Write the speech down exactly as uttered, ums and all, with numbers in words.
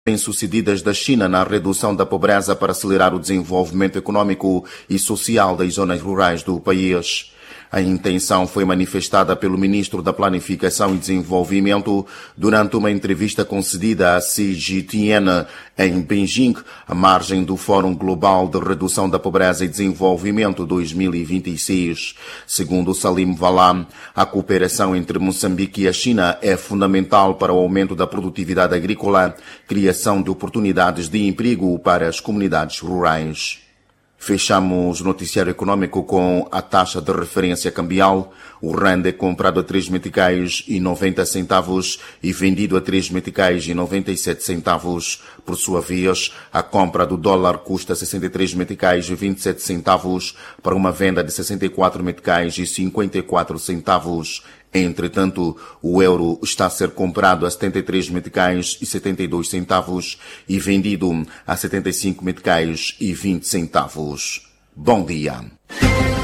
bem-sucedidas da China na redução da pobreza para acelerar o desenvolvimento econômico e social das zonas rurais do país. A intenção foi manifestada pelo ministro da Planificação e Desenvolvimento durante uma entrevista concedida a Xi Jinping em Beijing, à margem do Fórum Global de Redução da Pobreza e Desenvolvimento dois mil e vinte e seis. Segundo Salim Valam, a cooperação entre Moçambique e a China é fundamental para o aumento da produtividade agrícola, criação de oportunidades de emprego para as comunidades rurais. Fechamos o noticiário econômico com a taxa de referência cambial. O rand é comprado a três meticais e noventa centavos e vendido a três meticais e noventa e sete centavos. Por sua vez, a compra do dólar custa sessenta e três meticais e vinte e sete centavos para uma venda de sessenta e quatro meticais e cinquenta e quatro centavos. Entretanto, o euro está a ser comprado a setenta e três meticais e setenta e dois centavos e vendido a setenta e cinco meticais e vinte centavos. Bom dia.